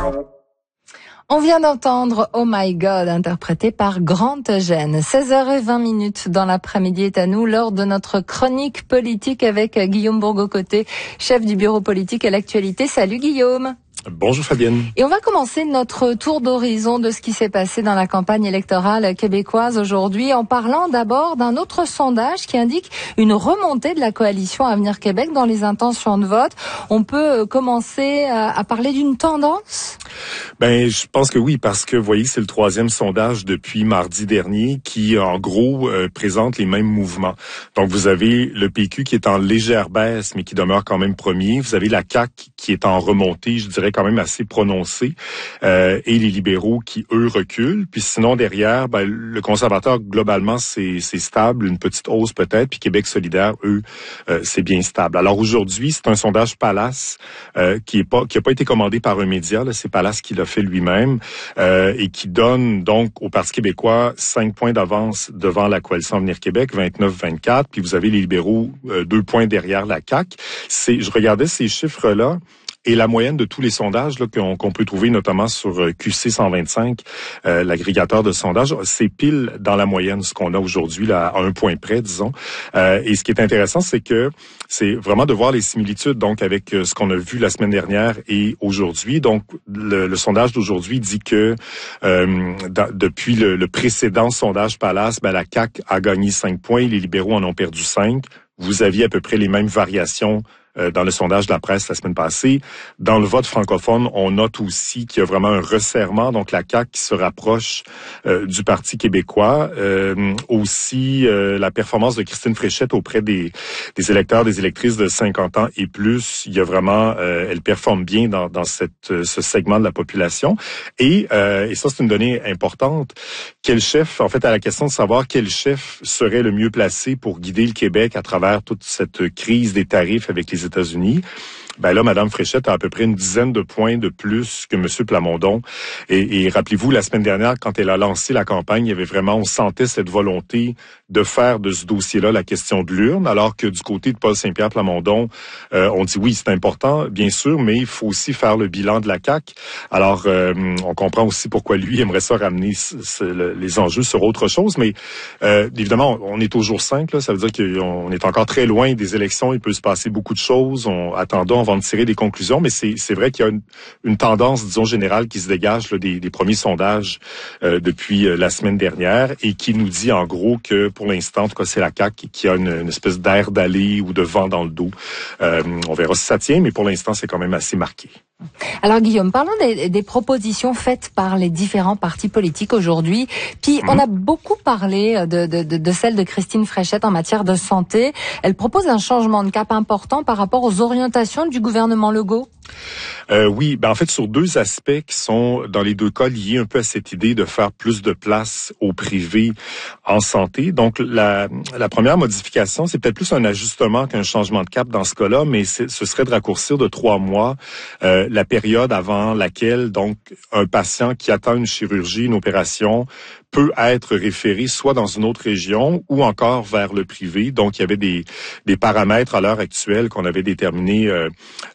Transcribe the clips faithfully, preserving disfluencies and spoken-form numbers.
On vient d'entendre Oh My God, interprété par Grand Eugène. seize heures vingt dans l'après-midi est à nous, lors de notre chronique politique avec Guillaume Bourgocoté, chef du bureau politique à l'actualité. Salut Guillaume. Bonjour Fabienne. Et on va commencer notre tour d'horizon de ce qui s'est passé dans la campagne électorale québécoise aujourd'hui en parlant d'abord d'un autre sondage qui indique une remontée de la coalition Avenir Québec dans les intentions de vote. On peut commencer à parler d'une tendance? Ben, je pense que oui, parce que, vous voyez, c'est le troisième sondage depuis mardi dernier qui, en gros, euh, présente les mêmes mouvements. Donc, vous avez le P Q qui est en légère baisse, mais qui demeure quand même premier. Vous avez la C A Q qui est en remontée, je dirais quand même assez prononcée, euh, et les libéraux qui, eux, reculent. Puis sinon, derrière, ben, le conservateur, globalement, c'est, c'est stable, une petite hausse peut-être, puis Québec solidaire, eux, euh, c'est bien stable. Alors aujourd'hui, c'est un sondage Palace euh, qui est pas qui a pas été commandé par un média, là, c'est Palace qui l'a fait lui-même, euh, et qui donne donc au Parti québécois cinq points d'avance devant la coalition Avenir Québec, vingt-neuf vingt-quatre, puis vous avez les libéraux euh, deux points derrière la C A Q. C'est, je regardais ces chiffres-là, et la moyenne de tous les sondages là, qu'on, qu'on peut trouver notamment sur Q C cent vingt-cinq, euh, l'agrégateur de sondages, c'est pile dans la moyenne ce qu'on a aujourd'hui, là, à un point près, disons. Euh, et ce qui est intéressant, c'est que c'est vraiment de voir les similitudes donc avec ce qu'on a vu la semaine dernière et aujourd'hui. Donc, le, le sondage d'aujourd'hui dit que euh, dans, depuis le, le précédent sondage Palace, ben, la C A Q a gagné cinq points, les libéraux en ont perdu cinq. Vous aviez à peu près les mêmes variations dans le sondage de la presse la semaine passée. Dans le vote francophone, on note aussi qu'il y a vraiment un resserrement, donc la C A Q qui se rapproche euh, du Parti québécois. Euh, aussi, euh, la performance de Christine Fréchette auprès des, des électeurs, des électrices de cinquante ans et plus, il y a vraiment, euh, elle performe bien dans, dans cette, ce segment de la population. Et, euh, et ça, c'est une donnée importante. Quel chef, en fait, à la question de savoir quel chef serait le mieux placé pour guider le Québec à travers toute cette crise des tarifs avec les États-Unis, ben là, Mme Fréchette a à peu près une dizaine de points de plus que M. Plamondon. Et, et rappelez-vous, la semaine dernière, quand elle a lancé la campagne, il y avait vraiment, on sentait cette volonté de faire de ce dossier-là la question de l'urne, alors que du côté de Paul Saint-Pierre Plamondon, euh, on dit oui, c'est important, bien sûr, mais il faut aussi faire le bilan de la C A Q. Alors, euh, on comprend aussi pourquoi lui aimerait ça ramener ce, ce, le, les enjeux sur autre chose, mais euh, évidemment, on est au jour cinq, là, ça veut dire qu'on est encore très loin des élections, il peut se passer beaucoup de choses, on attendons on va en tirer des conclusions, mais c'est, c'est vrai qu'il y a une, une tendance, disons, générale qui se dégage là, des, des premiers sondages euh, depuis euh, la semaine dernière et qui nous dit en gros que pour l'instant, en tout cas, c'est la C A Q qui a une, une espèce d'air d'aller ou de vent dans le dos. Euh, on verra si ça tient, mais pour l'instant, c'est quand même assez marqué. Alors Guillaume, parlons des, des propositions faites par les différents partis politiques aujourd'hui. Puis mmh. on a beaucoup parlé de, de, de, de celle de Christine Fréchette en matière de santé. Elle propose un changement de cap important par rapport aux orientations du gouvernement Legault. Euh, oui, ben en fait sur deux aspects qui sont dans les deux cas liés un peu à cette idée de faire plus de place au privé en santé. Donc la, la première modification, c'est peut-être plus un ajustement qu'un changement de cap dans ce cas-là, mais ce serait de raccourcir de trois mois euh, la période avant laquelle donc un patient qui attend une chirurgie, une opération peut être référé soit dans une autre région ou encore vers le privé. Donc, il y avait des, des paramètres à l'heure actuelle qu'on avait déterminés euh,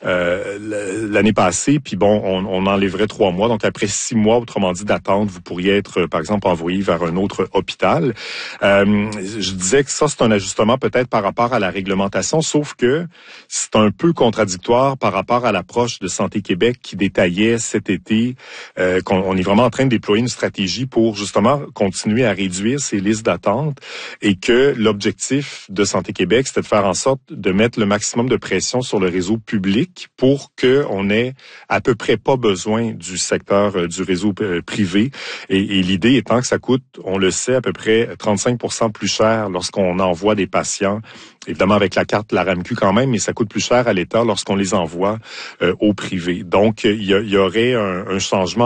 euh, l'année passée. Puis bon, on, on enlèverait trois mois. Donc, après six mois, autrement dit, d'attente, vous pourriez être, par exemple, envoyé vers un autre hôpital. Euh, je disais que ça, c'est un ajustement peut-être par rapport à la réglementation, sauf que c'est un peu contradictoire par rapport à l'approche de Santé Québec qui détaillait cet été euh, qu'on on est vraiment en train de déployer une stratégie pour justement continuer à réduire ces listes d'attente et que l'objectif de Santé Québec, c'était de faire en sorte de mettre le maximum de pression sur le réseau public pour qu'on ait à peu près pas besoin du secteur euh, du réseau euh, privé. Et, et l'idée étant que ça coûte, on le sait, à peu près trente-cinq pour cent plus cher lorsqu'on envoie des patients, évidemment avec la carte de la R A M Q quand même, mais ça coûte plus cher à l'État lorsqu'on les envoie euh, au privé. Donc, il y, y aurait un, un changement